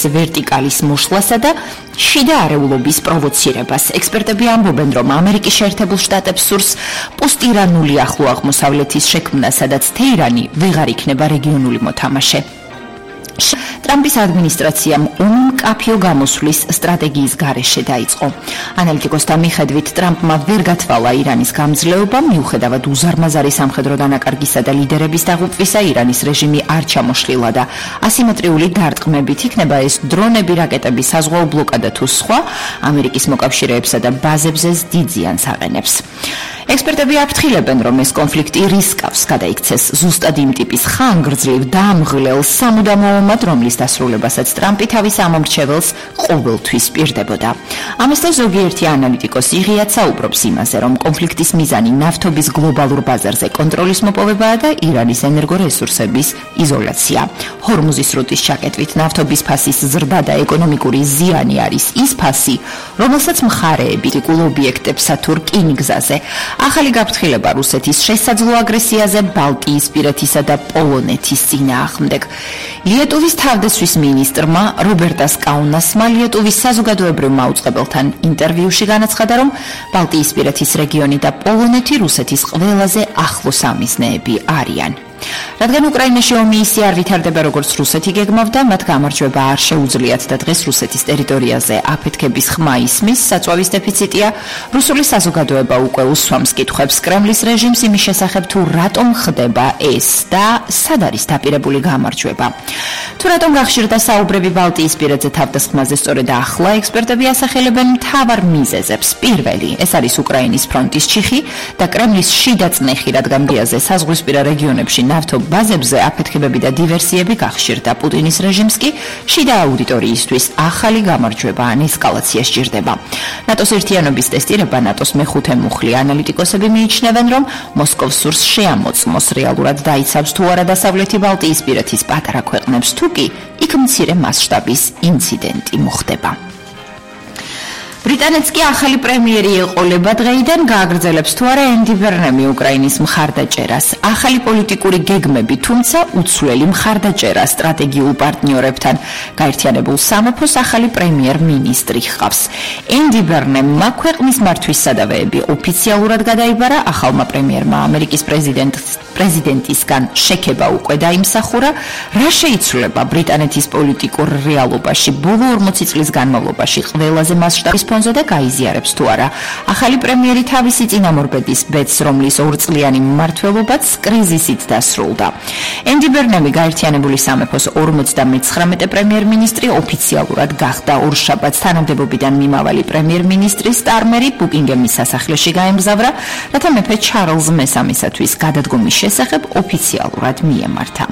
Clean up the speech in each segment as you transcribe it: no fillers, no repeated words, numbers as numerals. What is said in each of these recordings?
ვერტიკალის მოშლასა და შიდა არეულობის პროვოცირებას. ექსპერტები ამბობენ, რომ ამერიკის შეერთებულ შტატებს სურს პოსტირანული ახლო აღმოსავლეთის შექმნა, სადაც თეირანი ვეღარ იქნება რეგიონული მოთამაშე. ტრამპის ადმინისტრაციამ ომი მკაფიო გამოსვლის სტრატეგიის გარეშე დაიწყო. ანალიტიკოსთა მიხედვით, ტრამპმა ვერ გათვალა ირანის გამძლეობა, მიუხედავად უზარმაზარი სამხედრო დანაკარგისა და ლიდერების დაღუპვისა, ირანის რეჟიმი არ ჩამოშლილა და ასიმეტრიული დარტყმებით იქნება ეს დრონები, რაკეტები, საზღვაო ბლოკადა თუ სხვა ამერიკის მოკავშირეებსა და ბაზებზე დიდ ზიანს აყენებს. ექსპერტები აფრთხილებენ, რომ ეს კონფლიქტი რისკავს გადაიქცეს ზუსტად იმ ტიპის ხანგრძლივ დამღლელ სამუდამო ომად, რომლის დასრულებასაც ტრამპი თავის ამომრჩეველს ყოველთვის პირდებოდა. ამასთან ზოგიერთი ანალიტიკოსი ღიად საუბრობს იმაზე, რომ კონფლიქტის მიზანი ნავთობის გლობალურ ბაზარზე კონტროლის მოპოვებაა და ირანის ენერგორესურსების იზოლაცია. ჰორმუზის სრუტის ჩაკეტვით ნავთობის ფასის ზრდა და ეკონომიკური ზიანი არის ის ფასი, რომელსაც მხარეები კრიტიკულ ობიექტებსა თუ რკინიგზაზე ახალი გაფრთხილება რუსეთის შესაძლო აგრესიაზე ბალტიისპირეთისა და პოლონეთის წინააღმდეგ. ლიეტუვის თავდაცვის მინისტრმა რობერტას კაუნასმა ლიეტუვის საზოგადოებრივ მაუწყებელთან ინტერვიუში განაცხადა, რომ ბალტიისპირეთის რეგიონი და პოლონეთი რუსეთის ყველაზე ახლო სამიზნეები არიან. რადგან უკრაინაში ომი ისე არ ვითარდება, როგორც რუსეთი გეგმავდა, მათ გამარჯვება არ შეუძლიათ და დღეს რუსეთის ტერიტორიაზე აფეთქების ხმა ისმის, საწვავის დეფიციტია. რუსული საზოგადოება უკვე უსვამს კითხვებს კრემლის რეჟიმს იმის შესახებ, თუ რატომ ხდება ეს და სად არის დაპირებული გამარჯვება. თუ რატომ გახშირდა საუბრები ბალტიისპირეთზე თავდასხმაზე სწორედ ახლა, ექსპერტები ასახელებენ მთავარ მიზეზებს. პირველი, ეს არის უკრაინის ფრონტის ჩიხი და კრემლის შიდა წნეხი, რადგან ბიაზე საზღვისპირა რეგიონებში ნავთობ ბაზებზე აფეთქებები და დივერსიები გახშირდა. პუტინის რეჟიმს კი შიდა აუდიტორიისთვის ახალი გამარჯვება ან ესკალაცია სჭირდება. ნატოს ერთიანობის ტესტირება ნატოს მეხუთე მუხლი. ანალიტიკოსები მიიჩნევენ, რომ მოსკოვს სურს შეამოწმოს რეალურად დაიცავს თუ არა დასავლეთი ბალტიისპირეთის პატარა ქვეყნებს, თუ კი იქ მცირე მასშტაბის ინციდენტი მოხდება. ბრიტანეთს კი ახალი პრემიერი ეყოლება დღეიდან გააგრძელებს თუ არა ენდი ბერნემი უკრაინის მხარდაჭერას. ახალი პოლიტიკური გეგმები, თუმცა უცვლელი მხარდაჭერა სტრატეგიულ პარტნიორებთან. გაერთიანებულ სამეფოს ახალი პრემიერ-მინისტრი ჰყავს. ენდი ბერნემმა ქვეყნის მართვის სადავეები ოფიციალურად გადაიბარა. ახალმა პრემიერმა ამერიკის პრეზიდენტისგან შექება უკვე დაიმსახურა. რა შეიცვლება ბრიტანეთის პოლიტიკურ რეალობაში ბოლო 40 წლის განმავლობაში ყველაზე მასშტაბის ფონზე და გაიზიარებს თუ არა ახალი პრემიერი თავისი წინამორბედის ბედს, რომლის ორწლიანი მმართველობაც კრიზისით დასრულდა. ენდი ბერნემი გაერთიანებული სამეფოს 59 პრემიერ-მინისტრი ოფიციალურად გახდა. ორშაბათს თანამდებობიდან მიმავალი პრემიერ-მინისტრი სტარმერი ბუკინგემის სასახლეში გაემგზავრა, რათა მეფე ჩარლზ მესამისათვის გადადგომის შესახებ ოფიციალურად მიემართა.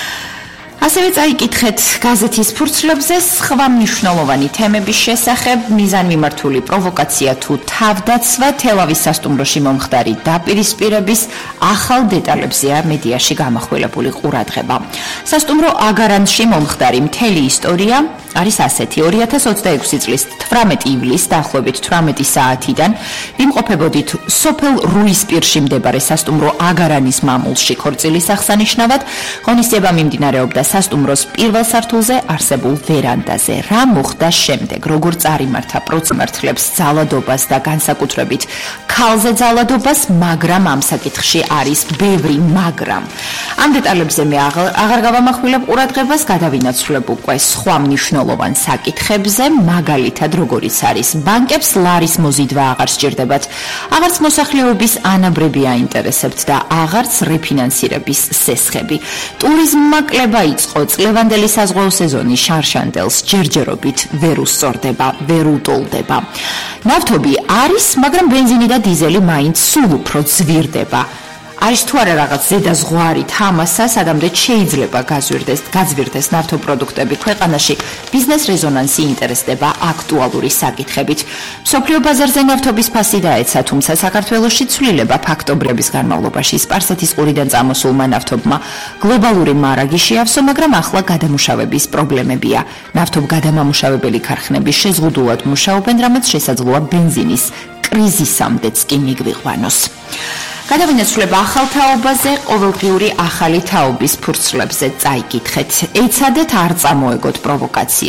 ასევე წაიკითხეთ გაზეთის ფურცლებზე სხვა მნიშვნელოვანი თემების შესახებ, მიზანმიმართული პროვოკაცია თუ თავდაცვა, თელავის სასტუმროში მომხდარი დაპირისპირების ახალ დეტალებზეა მედიაში გამახვილებული ყურადღება. სასტუმრო აგარანში მომხდარი მთელი ისტორია არის ასეთი. 2026 წლის 18 ივლისს დაახლოებით 18 საათიდან ვიმყოფებოდით სოფელ რუისპირში მდებარე სასტუმრო აგარანის მამულში ქორწილის აღსანიშნავად. ღონისძიება მიმდინარეობდა სასტუმროს პირველ სართულზე არსებულ ვერანდაზე. რა მოხდა შემდეგ, როგორ წარიმართა პროცესმართლებს ძალადობას და განსაკუთრებით ქალზე ძალადობას, მაგრამ ამ საკითხში არის ბევრი მაგრამ. ამ დეტალებზე მე აღარ გავამახვილებ ყურადღებას, გადავინაცვლებ უკვე სხვა მნიშვნელოვან საკითხებზე, მაგალითად როგორიც არის ბანკებს ლარის მოზიდვა აღარ სჭირდებათ, აღარც მოსახლეობის ანაბრები აინტერესებთ და აღარც რეფინანსირების სესხები. ტურიზმმა კლება იწყო, წლევანდელი საზღვაო სეზონი შარშანდელს ჯერჯერობით ვერ უსწორდება, ვერ უტოლდება. ნავთობი არის, მაგრამ ბენზინი და დიზელი მაინც სულ უფრო ძვირდება. არის თუ არა რაღაც ზედაზღვარი თამასა, სადამდე შეიძლება გაძვირდეს ნავთობპროდუქტები ქვეყანაში, ბიზნეს რეზონანსი ინტერესდება აქტუალური საკითხებით. მსოფლიო ბაზარზე ნავთობის ფასი დაეცა, თუმცა საქართველოში ცვლილება ფაქტობრიობის განმავლობაში სპარსეთის ყურიდან წამოსულმა ნავთობმა გლობალური მარაგი შეავსო, მაგრამ ახლა გადამუშავების პრობლემებია. ნავთობგადამამუშავებელი ქარხნები შეზღუდულად მუშაობენ, რამაც შესაძლოა ბენზინის კრიზისამდეც კი მიგვიყვანოს. გადავინაცვლებ ახალ თაობაზე, ყოველდღიური ახალი თაობის ფურცლებზე წაიკითხეთ. ეცადეთ არ წამოეგოთ პროვოკაცია.